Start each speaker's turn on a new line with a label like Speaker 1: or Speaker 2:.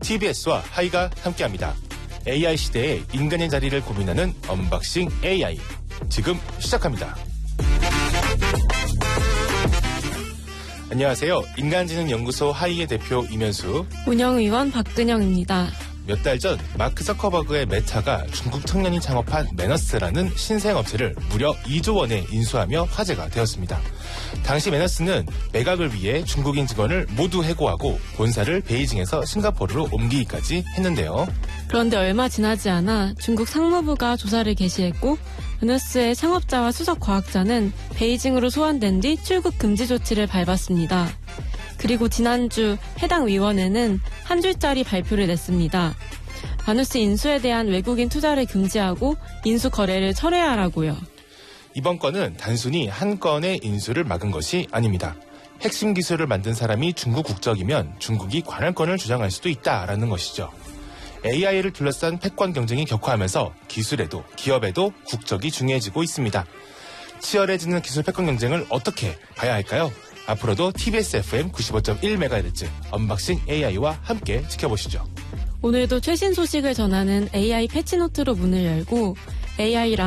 Speaker 1: TBS와 하이가 함께합니다. AI 시대에 인간의 자리를 고민하는 언박싱 AI. 지금 시작합니다. 안녕하세요. 인간지능연구소 하이의 대표 이면수,
Speaker 2: 운영위원 박근영입니다.
Speaker 1: 몇 달 전 마크 서커버그의 메타가 중국 청년이 창업한 매너스라는 신생업체를 무려 2조 원에 인수하며 화제가 되었습니다. 당시 매너스는 매각을 위해 중국인 직원을 모두 해고하고 본사를 베이징에서 싱가포르로 옮기기까지 했는데요.
Speaker 2: 그런데 얼마 지나지 않아 중국 상무부가 조사를 개시했고 매너스의 창업자와 수석 과학자는 베이징으로 소환된 뒤 출국 금지 조치를 밟았습니다. 그리고 지난주 해당 위원회는 한 줄짜리 발표를 냈습니다. 매너스 인수에 대한 외국인 투자를 금지하고 인수 거래를 철회하라고요.
Speaker 1: 이번 건은 단순히 한 건의 인수를 막은 것이 아닙니다. 핵심 기술을 만든 사람이 중국 국적이면 중국이 관할권을 주장할 수도 있다라는 것이죠. AI를 둘러싼 패권 경쟁이 격화하면서 기술에도 기업에도 국적이 중요해지고 있습니다. 치열해지는 기술 패권 경쟁을 어떻게 봐야 할까요? 앞으로도 TBS FM 95.1MHz 언박싱 AI와 함께 지켜보시죠.
Speaker 2: 오늘도 최신 소식을 전하는 AI 패치노트로 문을 열고 AI